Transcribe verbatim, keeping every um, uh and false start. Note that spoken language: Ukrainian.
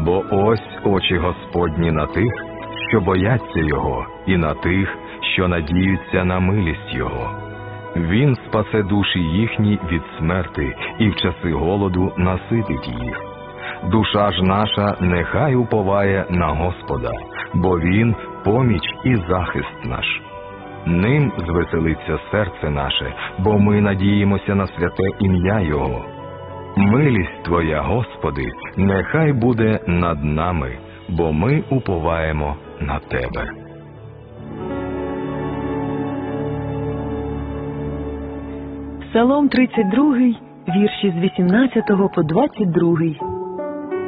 Бо ось очі Господні на тих, що бояться Його, і на тих, що надіються на милість Його. Він спасе душі їхні від смерти і в часи голоду наситить їх. Душа ж наша нехай уповає на Господа, бо Він поміч і захист наш. Ним звеселиться серце наше, бо ми надіємося на святе ім'я Його. Милість Твоя, Господи, нехай буде над нами, бо ми уповаємо на Тебе. Псалом тридцять другий, вірші з вісімнадцятого по двадцять другий.